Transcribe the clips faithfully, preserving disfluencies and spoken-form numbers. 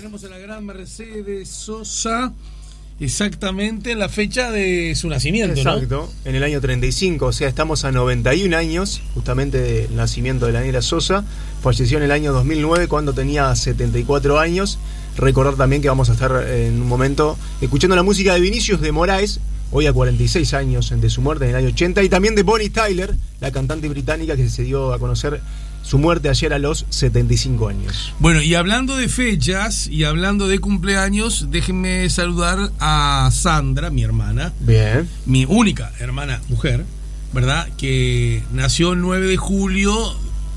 tenemos a la gran Mercedes Sosa exactamente en la fecha de su nacimiento. Exacto, ¿no? En el año treinta y cinco, o sea, estamos a noventa y un años justamente del nacimiento de la negra Sosa. Falleció en el año dos mil nueve cuando tenía setenta y cuatro años. Recordar también que vamos a estar en un momento escuchando la música de Vinicius de Moraes, hoy a cuarenta y seis años de su muerte en el año ochenta, y también de Bonnie Tyler, la cantante británica que se dio a conocer su muerte ayer a los setenta y cinco años. Bueno, y hablando de fechas y hablando de cumpleaños, déjenme saludar a Sandra, mi hermana. Bien. Mi única hermana mujer, ¿verdad? Que nació el nueve de julio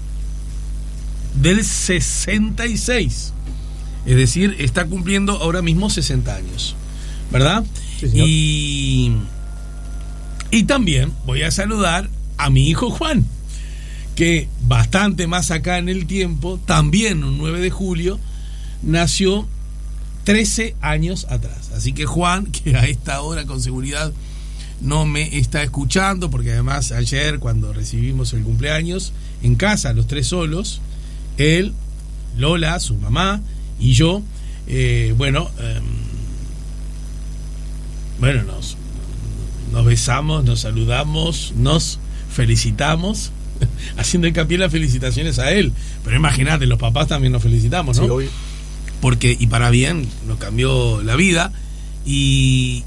del sesenta y seis. Es decir, está cumpliendo ahora mismo sesenta años, ¿verdad? Sí, señor. Y, y también voy a saludar a mi hijo Juan, que bastante más acá en el tiempo, también un nueve de julio, nació trece años atrás. Así que Juan, que a esta hora con seguridad no me está escuchando, porque además ayer cuando recibimos el cumpleaños, en casa, los tres solos, él, Lola, su mamá y yo, eh, bueno, eh, bueno, nos, nos besamos, nos saludamos, nos felicitamos, haciendo hincapié en las felicitaciones a él. Pero imagínate, los papás también nos felicitamos, ¿no? Sí, obvio. Porque, y para bien, nos cambió la vida. Y,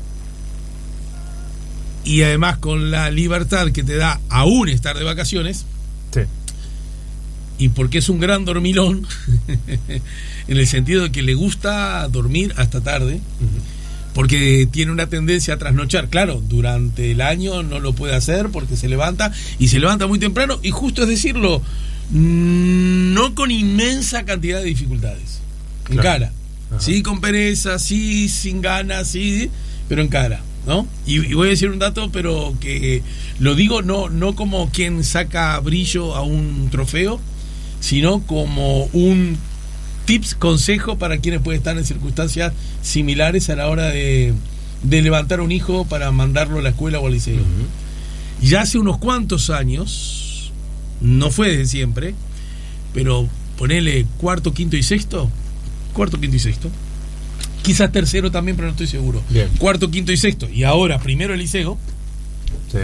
y además con la libertad que te da aún estar de vacaciones. Sí. Y porque es un gran dormilón, en el sentido de que le gusta dormir hasta tarde. Uh-huh. Porque tiene una tendencia a trasnochar. Claro, durante el año no lo puede hacer porque se levanta y se levanta muy temprano, y justo es decirlo, no con inmensa cantidad de dificultades. En claro. cara. Ajá. Sí, con pereza, sí, sin ganas, sí, pero en cara, ¿no? Y, y voy a decir un dato, pero que lo digo no, no como quien saca brillo a un trofeo, sino como un tips, consejo para quienes pueden estar en circunstancias similares a la hora de, de levantar un hijo para mandarlo a la escuela o al liceo. Uh-huh. Ya hace unos cuantos años, no fue desde siempre, pero ponele cuarto, quinto y sexto, cuarto, quinto y sexto, quizás tercero también, pero no estoy seguro. Bien. Cuarto, quinto y sexto, y ahora primero el liceo. Sí.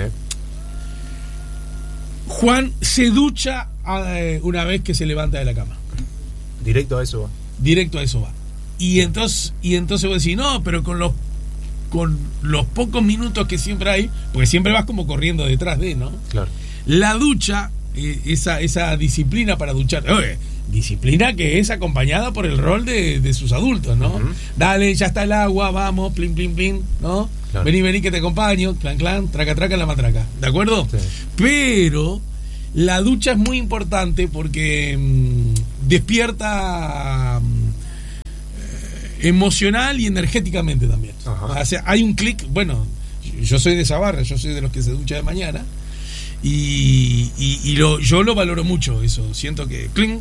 Juan se ducha eh, una vez que se levanta de la cama. Directo a eso va. Directo a eso va. Y entonces, y entonces voy a decir, no, pero con los con los pocos minutos que siempre hay, porque siempre vas como corriendo detrás de, ¿no? Claro. La ducha, eh, esa, esa disciplina para duchar, oye, disciplina que es acompañada por el rol de, de sus adultos, ¿no? Uh-huh. Dale, ya está el agua, vamos, plin, plin, plin, ¿no? Claro. Vení, vení que te acompaño, clan, clan, traca, traca en la matraca, ¿de acuerdo? Sí. Pero la ducha es muy importante porque mmm, despierta mmm, eh, emocional y energéticamente también. Ajá. O sea, hay un clic, bueno, yo soy de esa barra, yo soy de los que se ducha de mañana y, y, y lo, yo lo valoro mucho eso, siento que cling.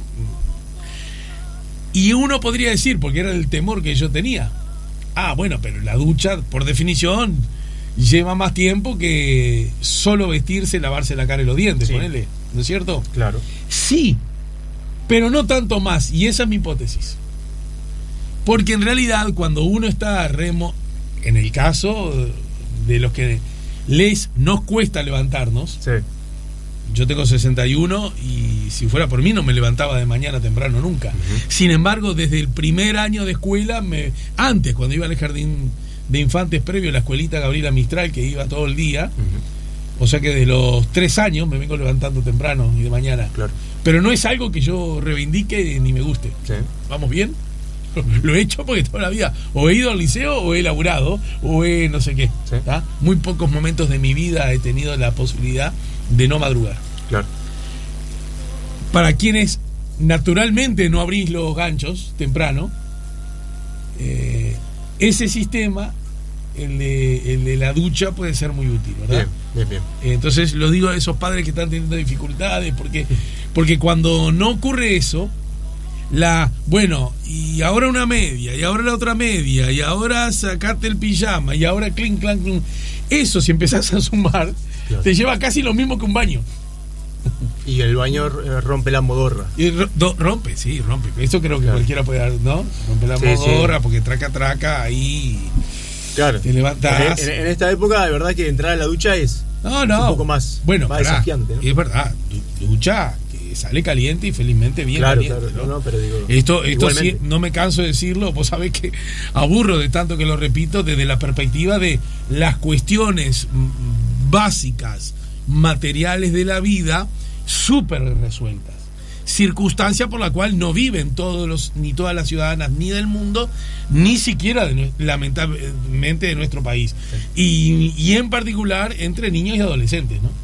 Y uno podría decir, porque era el temor que yo tenía, ah, bueno, pero la ducha, por definición, lleva más tiempo que solo vestirse, lavarse la cara y los dientes, sí. Ponele, ¿no es cierto? Claro. Sí, pero no tanto más, y esa es mi hipótesis. Porque en realidad, cuando uno está remo, en el caso de los que les nos cuesta levantarnos, sí. Yo tengo sesenta y uno y si fuera por mí no me levantaba de mañana temprano nunca. Uh-huh. Sin embargo, desde el primer año de escuela, me, antes, cuando iba al jardín de infantes previo a la escuelita Gabriela Mistral, que iba todo el día, uh-huh. O sea que de los tres años me vengo levantando temprano y de mañana. Claro. Pero no es algo que yo reivindique ni me guste. Sí. ¿Vamos bien? Lo he hecho porque toda la vida o he ido al liceo o he laburado o he no sé qué. Sí. Muy pocos momentos de mi vida he tenido la posibilidad de no madrugar. Claro. Para quienes naturalmente no abrís los ganchos temprano, eh, ese sistema, el de, el de la ducha, puede ser muy útil, ¿verdad? Bien, bien, bien. Entonces lo digo a esos padres que están teniendo dificultades, porque, porque cuando no ocurre eso, la, bueno, y ahora una media, y ahora la otra media, y ahora sacarte el pijama, y ahora clink, clank, clink, eso si empezás a sumar, claro. Te lleva casi lo mismo que un baño. Y el baño rompe la modorra. Y do, rompe, sí, rompe. Eso creo que claro. cualquiera puede dar, ¿no? Rompe la sí, modorra, sí. porque traca, traca, ahí claro. te levantas. En, en, en esta época, de verdad que entrar a la ducha es no, no. un poco más, bueno, más pará, desafiante, ¿no? Es verdad, ducha que sale caliente y felizmente bien claro, caliente. Claro, ¿no? No, no, pero digo, esto esto sí, no me canso de decirlo, vos sabés que aburro de tanto que lo repito desde la perspectiva de las cuestiones básicas, materiales de la vida, súper resueltas. Circunstancia por la cual no viven todos los, ni todas las ciudadanas ni del mundo, ni siquiera de, lamentablemente de nuestro país. Y, y en particular entre niños y adolescentes, ¿no?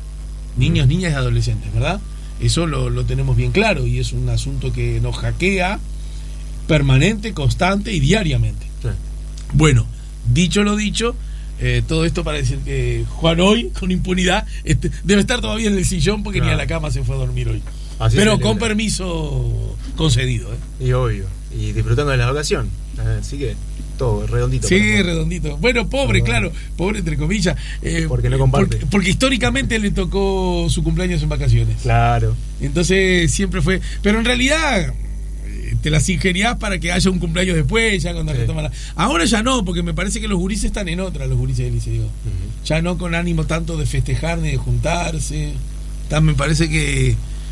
Niños, niñas y adolescentes, ¿verdad? Eso lo, lo tenemos bien claro y es un asunto que nos hackea permanente, constante y diariamente. Sí. Bueno, dicho lo dicho, Eh, todo esto para decir que Juan hoy, con impunidad, este, debe estar todavía en el sillón porque claro. ni a la cama se fue a dormir hoy. Así pero con permiso concedido. ¿eh? Y obvio. Y disfrutando de la vacación. Así que todo redondito. Sí, redondito. Bueno, pobre, claro. Pobre entre comillas. Eh, porque no comparte. Porque, porque históricamente le tocó su cumpleaños en vacaciones. Claro. Entonces siempre fue... Pero en realidad... te las ingeniás para que haya un cumpleaños después, ya cuando sí. retoman la... Ahora ya no, porque me parece que los gurises están en otra, los gurises del liceo. Uh-huh. Ya no con ánimo tanto de festejar ni de juntarse. Están, me parece que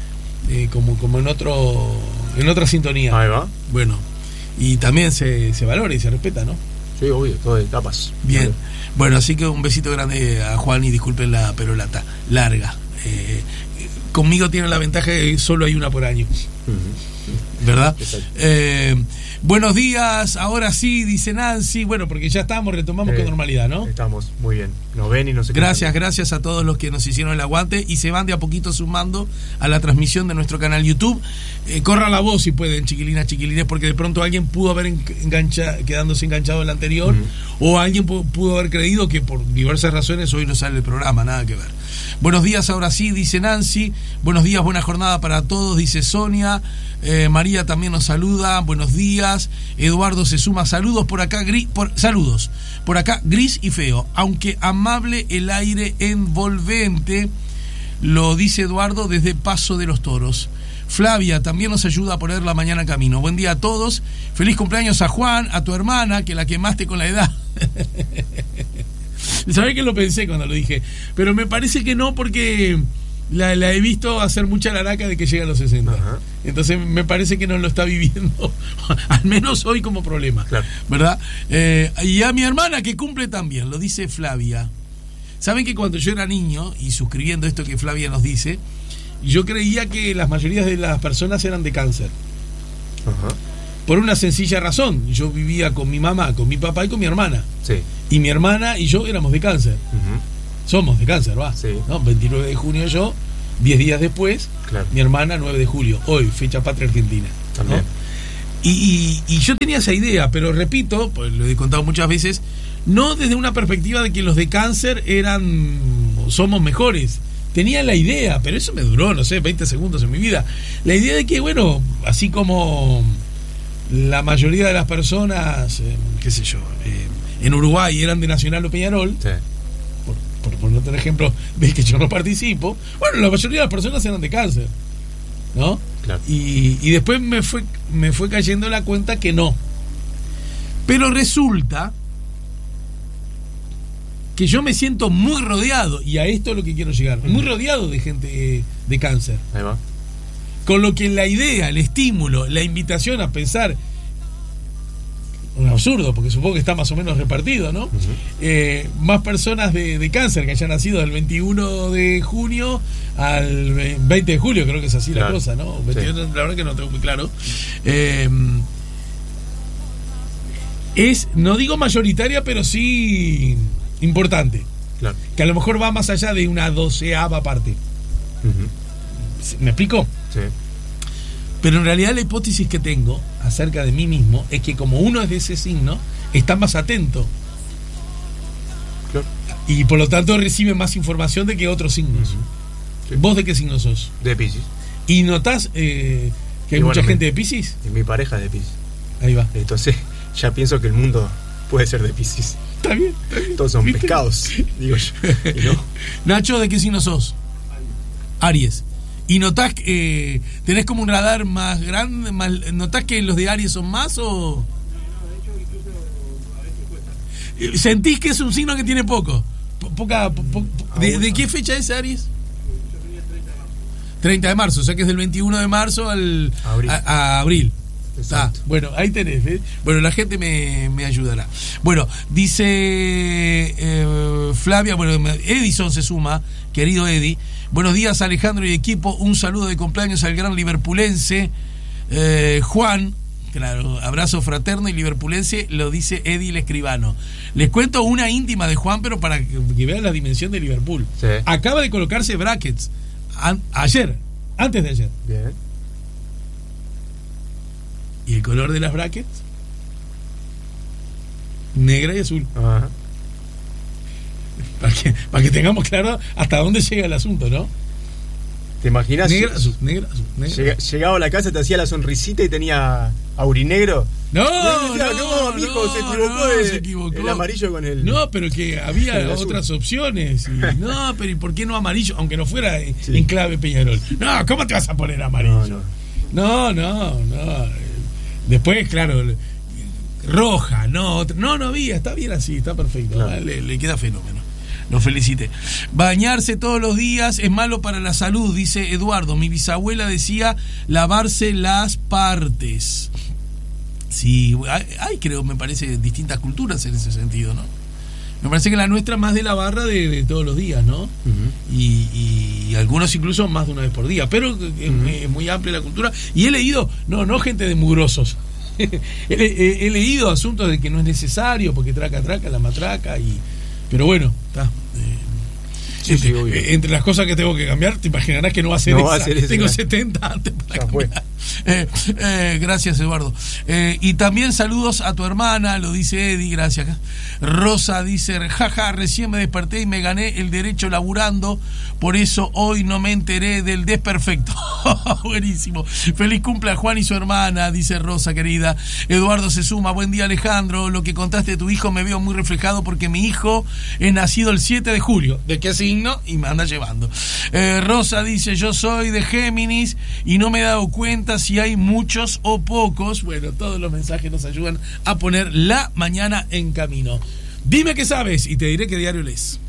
eh, como, como en otro en otra sintonía. Ahí va. Bueno, y también se, se valora y se respeta, ¿no? Sí, obvio, todo de etapas. Bien. Vale. Bueno, así que un besito grande a Juan y disculpen la perolata larga. Eh, conmigo tiene la ventaja de que solo hay una por año. Uh-huh. ¿Verdad? Eh, buenos días, ahora sí, dice Nancy. Bueno, porque ya estamos, retomamos eh, con normalidad, ¿no? Estamos, muy bien. Nos ven y nos escuchan. Gracias, gracias a todos los que nos hicieron el aguante y se van de a poquito sumando a la transmisión de nuestro canal YouTube. Eh, corra la voz si pueden, chiquilinas, chiquilines, porque de pronto alguien pudo haber engancha, quedándose enganchado en el anterior, uh-huh. o alguien pudo haber creído que por diversas razones hoy no sale el programa, nada que ver. Buenos días, ahora sí, dice Nancy. Buenos días, buena jornada para todos, dice Sonia. Eh, María también nos saluda, buenos días. Eduardo se suma, saludos por acá, gris, por, saludos, por acá gris y feo, aunque amable el aire envolvente, lo dice Eduardo desde Paso de los Toros. Flavia también nos ayuda a poner la mañana en camino. Buen día a todos, feliz cumpleaños a Juan, a tu hermana, que la quemaste con la edad. ¿Sabés que lo pensé cuando lo dije? Pero me parece que no, porque la, la he visto hacer mucha laraca de que llega a los sesenta. Ajá. Entonces me parece que no lo está viviendo, al menos hoy, como problema. Claro. ¿Verdad? Eh, y a mi hermana, que cumple también, lo dice Flavia. ¿Saben que cuando yo era niño, y suscribiendo esto que Flavia nos dice, yo creía que las mayorías de las personas eran de cáncer? Ajá. Por una sencilla razón. Yo vivía con mi mamá, con mi papá y con mi hermana. Sí. Y mi hermana y yo éramos de cáncer. Uh-huh. Somos de cáncer, va. Sí. ¿No? veintinueve de junio yo, diez días después, claro. Mi hermana nueve de julio. Hoy, fecha patria argentina. También. ¿No? Y, y, y yo tenía esa idea, pero repito, pues lo he contado muchas veces, no desde una perspectiva de que los de cáncer eran, somos mejores. Tenía la idea, pero eso me duró, no sé, veinte segundos en mi vida. La idea de que, bueno, así como la mayoría de las personas, eh, qué sé yo, eh, en Uruguay eran de Nacional o Peñarol, sí. por, por poner otro ejemplo del que yo no participo, bueno, la mayoría de las personas eran de cáncer, ¿no? Claro. Y, y después me fue, me fue cayendo la cuenta que no. Pero resulta que yo me siento muy rodeado, y a esto es lo que quiero llegar, muy rodeado de gente de cáncer. Ahí va. Con lo que la idea, el estímulo, la invitación a pensar, un absurdo, porque supongo que está más o menos repartido, ¿no? Uh-huh. Eh, más personas de, de cáncer que hayan nacido del veintiuno de junio al veinte de julio, creo que es así, claro. La cosa, ¿no? veintiuno, sí. La verdad que no tengo muy claro. Eh, es, no digo mayoritaria, pero sí importante. Claro. Que a lo mejor va más allá de una doceava parte. Uh-huh. ¿Me explico? Sí. Pero en realidad la hipótesis que tengo acerca de mí mismo es que como uno es de ese signo, está más atento. Claro. Y por lo tanto recibe más información de que otros signos. Uh-huh. Sí. ¿Vos de qué signo sos? De Piscis. ¿Y notás eh, que hay y mucha bueno, gente mi, de Piscis? Mi pareja es de Piscis. Ahí va. Entonces ya pienso que el mundo puede ser de Piscis. Está bien, está bien. Todos son ¿viste? Pescados, digo yo. Y no. Nacho, ¿de qué signo sos? Aries. ¿Y notás que eh, tenés como un radar más grande? Más, ¿Notás que los de Aries son más o...? ¿Sentís que es un signo que tiene poco? Poca, po, po, ¿de, ¿De qué fecha es Aries? treinta de marzo, o sea que es del veintiuno de marzo al, abril. A, a abril. Ah, bueno, ahí tenés, ¿eh? Bueno, la gente me, me ayudará. Bueno, dice eh, Flavia, bueno, Edison se suma, querido Eddie. Buenos días, Alejandro y equipo. Un saludo de cumpleaños al gran liverpulense eh, Juan. Claro, abrazo fraterno y liverpulense, lo dice Eddie el escribano. Les cuento una íntima de Juan, pero para que, que vean la dimensión de Liverpool. Sí. Acaba de colocarse brackets a, ayer, antes de ayer. Bien. ¿Y el color de las brackets? Negra y azul. Ajá. Para que, para que tengamos claro hasta dónde llega el asunto, ¿no? ¿Te imaginas? Negra, azul, negra, azul, negra. Llega, llegaba a la casa, te hacía la sonrisita y tenía aurinegro. No, no, no, no, mijo, no, se equivocó, no, de, se equivocó. El amarillo con el... No, pero que había otras opciones. Y, no, pero ¿y por qué no amarillo? Aunque no fuera en, sí. en clave Peñarol. No, ¿cómo te vas a poner amarillo? No, no, no. no, no. Después, claro, roja, no, no, no había, está bien así, está perfecto. No. Le, le queda fenómeno. Lo felicité. Bañarse todos los días es malo para la salud, dice Eduardo. Mi bisabuela decía lavarse las partes. Sí, hay, hay creo, me parece, distintas culturas en ese sentido, ¿no? Me parece que la nuestra más de la barra de, de todos los días, ¿no? Uh-huh. y, y algunos incluso más de una vez por día. Pero uh-huh. es, es muy amplia la cultura. Y he leído, no, no gente de mugrosos. he, he, he leído asuntos de que no es necesario porque traca, traca, la matraca y... Pero bueno, está. Eh, sí, entre, sí, eh, entre las cosas que tengo que cambiar, te imaginarás que no va a ser, no esa. Va a ser Tengo esa. setenta antes para cambiar. Eh, eh, gracias, Eduardo. Eh, y también saludos a tu hermana, lo dice Eddie, gracias. Rosa dice, jaja, recién me desperté y me gané el derecho laburando, por eso hoy no me enteré del desperfecto. Buenísimo. Feliz cumple a Juan y su hermana, dice Rosa, querida. Eduardo se suma, buen día, Alejandro. Lo que contaste de tu hijo me veo muy reflejado porque mi hijo es nacido el siete de julio. ¿De qué signo? Y me anda llevando. Eh, Rosa dice, yo soy de Géminis y no me he dado cuenta si hay muchos o pocos. Bueno, todos los mensajes nos ayudan a poner la mañana en camino. Dime qué sabes y te diré qué diario lees.